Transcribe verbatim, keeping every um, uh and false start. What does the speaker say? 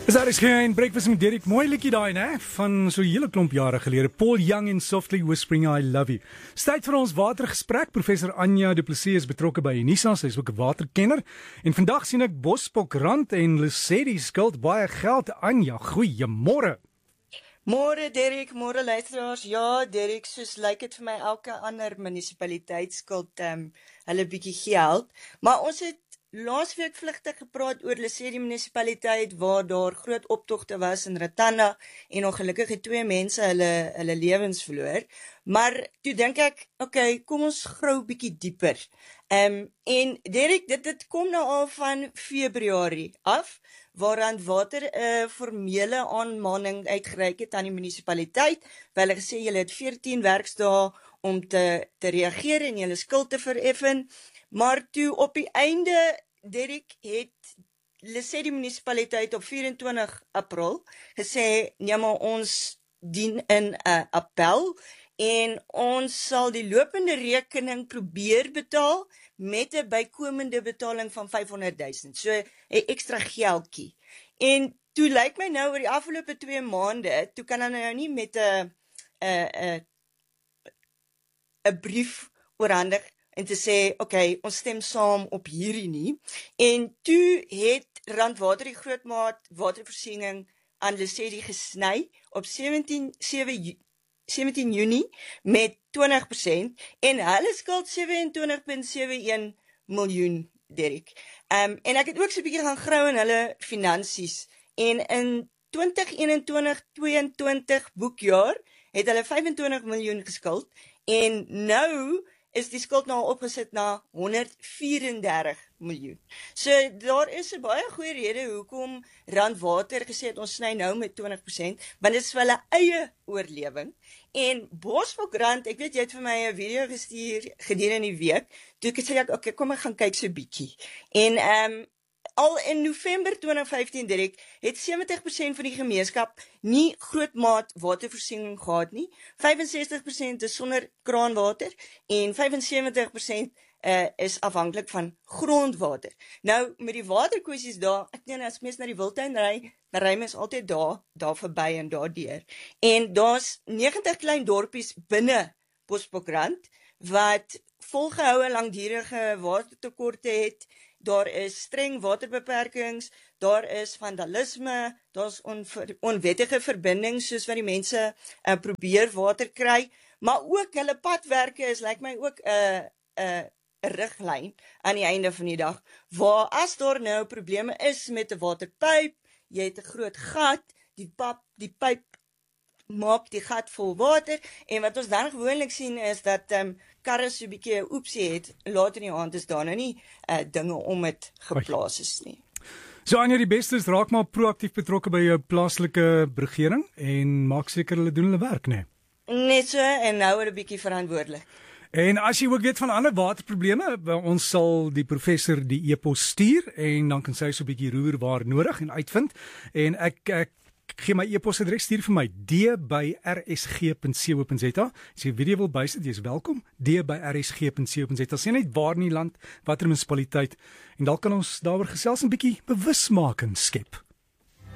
Is daar is geen breakfast met Derek, mooi liedjie daai, né? Van so 'n hele klomp jare gelede. Paul Young en Softly Whispering I Love You. Tyd vir ons watergesprek. Professor Anja Du Plessis is betrokke by Unisa, sy is ook 'n waterkenner. En vandag sien ek Bospokrand en Lesedi skuld baie geld. Anja, goeiemôre. Môre Derek, môre luisteraars. Ja, Derek, soos lyk dit vir my elke ander munisipaliteit skuld um, hulle bietjie geld. Maar ons het laasweek vlugtig gepraat oor Lesedi munisipaliteit waar daar groot optogte was in Ratana en ongelukkig het twee mense hulle hulle lewens verloor. Maar toe dink ek, okay, kom ons grou bietjie dieper. Ehm um, en Derek, dit dit kom nou al van Februarie af waaraan water 'n uh, formele aanmaning uitgereik het aan die munisipaliteit. Hulle gesê julle het veertien werksdae om te te reageer en julle skuld te vereffen. Maar toe op die einde, Derek, het Lesedi munisipaliteit op vyf-en-twintig April gesê, nee maar ons dien in 'n uh, appel en ons sal die lopende rekening probeer betaal met 'n bykomende betaling van vyfhonderd duisend, so 'n ekstra geldjie. En toe lyk my nou oor die afgelope twee maande, toe kan hulle nou nie met 'n 'n 'n 'n brief oorhandig en te sê, okay, ons stem saam op hierdie nie. En toe het Randwater die Grootmaat watervoorsiening aan Lesedi gesny op sewentien Junie met twintig persent en hulle skuld sewe-en-twintig komma sewe een miljoen, Derek. Um, en ek het ook so 'n bietjie gaan grou in hulle finansies. En in twintig eenentwintig tweeëntwintig boekjaar het hulle vyf-en-twintig miljoen geskuld en nou is die skuld nou opgesit na honderd vyf en dertig miljoen. So daar is 'n baie goeie rede hoekom Randwater gesê het ons sny nou met twintig persent, want dit is vir hulle eie oorlewing. En Bospokrand, ek weet jy het vir my 'n video gestuur gedurende die week, toe ek sê ek okay, kom ek gaan kyk so bietjie. En ehm um, al in November twintig vyftien, Dirk, het sewentig persent van die gemeenskap nie grootmaat watervoorsiening gehad nie. vyf-en-sestig persent is sonder kraanwater en vyf-en-sewentig persent uh, is afhanklik van grondwater. Nou, met die waterkwessies daar, ek dink as mens na die Wildtuin ry, dan ry mens altyd daar, daar verby en daar deur. En daar's negentig klein dorpies binne Bospokrand wat volgehoue langdurige watertekorte het. Daar is streng waterbeperkings, daar is vandalisme, daar's onwettige verbindings soos wat die mense uh, probeer water kry, maar ook hulle padwerke is lyk my ook 'n uh, 'n uh, 'n riglyn aan die einde van die dag, waar as daar nou probleme is met 'n waterpyp, jy het 'n groot gat, die pap, die pyp maak die gat vol water, en wat ons dan gewoonlik sien is dat um, karre so 'n bietjie 'n oepsie het, later in die aand is daar nou nie uh, dinge om het geplaas is nie. So Anja, die beste is raak maar proaktief betrokke by jou plaaslike regering en maak seker hulle doen hulle werk, né? Nee? Net so, en nou hulle 'n bietjie verantwoordelik. En as jy ook weet van ander waterprobleme, ons sal die professor die e-pos stuur en dan kan sy so 'n bietjie roer waar nodig en uitvind. En ek ek gee my e-posadres, stuur vir my d by r s g punt co punt z a. As jy 'n video wil bysit, jy is welkom. d by r s g punt co punt z a. Sien net waar in die land, watter munisipaliteit, en dan kan ons daaroor gesels en 'n bietjie bewusmaking skep.